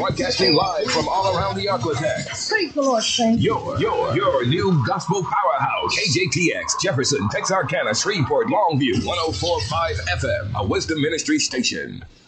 broadcasting live from all around the Aquatex. Praise the Lord, saints. Your new gospel powerhouse. KJTX, Jefferson, Texarkana, Shreveport, Longview, 104.5 FM, a Wisdom Ministry station.